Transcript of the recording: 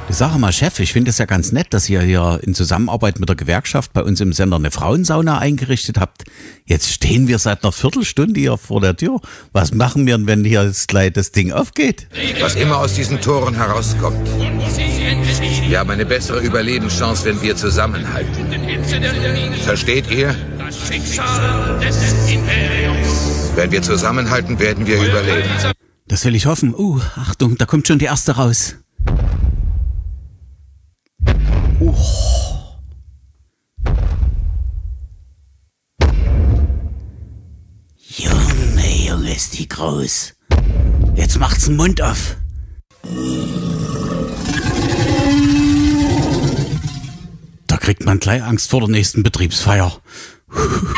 Sag mal, Chef, ich finde es ja ganz nett, dass ihr hier in Zusammenarbeit mit der Gewerkschaft bei uns im Sender eine Frauensauna eingerichtet habt. Jetzt stehen wir seit einer Viertelstunde hier vor der Tür. Was machen wir, wenn hier jetzt gleich das Ding aufgeht? Was immer aus diesen Toren herauskommt. Wir haben eine bessere Überlebenschance, wenn wir zusammenhalten. Versteht ihr? Wenn wir zusammenhalten, werden wir überleben. Das will ich hoffen. Achtung, da kommt schon die erste raus. Junge, ist die groß. Jetzt macht's den Mund auf. Da kriegt man gleich Angst vor der nächsten Betriebsfeier.